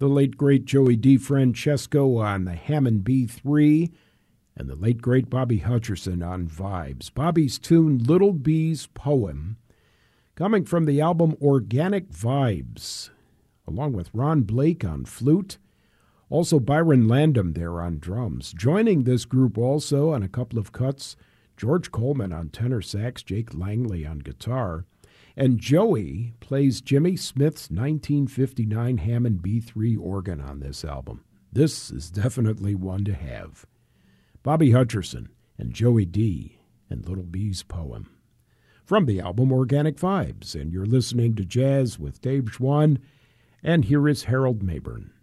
The late, great Joey DeFrancesco on the Hammond B3, and the late, great Bobby Hutcherson on vibes. Bobby's tune, Little Bee's Poem, coming from the album Organic Vibes, along with Ron Blake on flute, also Byron Landam there on drums. Joining this group also on a couple of cuts, George Coleman on tenor sax, Jake Langley on guitar, and Joey plays Jimmy Smith's 1959 Hammond B3 organ on this album. This is definitely one to have. Bobby Hutcherson and Joey D. and Little Bee's Poem. From the album Organic Vibes, and you're listening to Jazz with Dave Schwann, and here is Harold Mabern.